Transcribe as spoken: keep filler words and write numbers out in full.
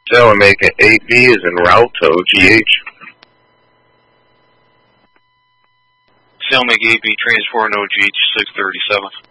So I'm making eight B is in route to O G H. Sail make eight B transport in O G H six thirty-seven.